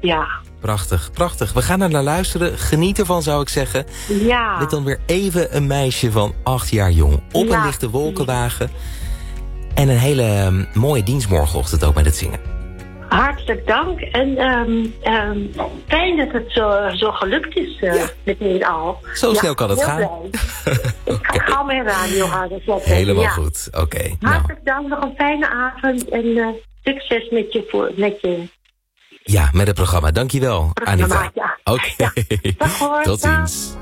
Ja. Prachtig, prachtig. We gaan er naar luisteren. Geniet ervan, zou ik zeggen. Ja. Met dan weer even een meisje van 8 jaar jong. Op een lichte wolkenwagen. En een hele mooie dienstmorgenochtend ook met het zingen. Hartelijk dank. En fijn dat het zo gelukt is meteen al. Zo snel kan het heel gaan. Blij. Ik ga mijn radio harder zetten. Helemaal goed. Oké. Hartelijk dank. Nog een fijne avond. En succes met je... Ja, met het programma. Dankjewel, Anita. Ja. Oké. Dag hoor. Tot ziens.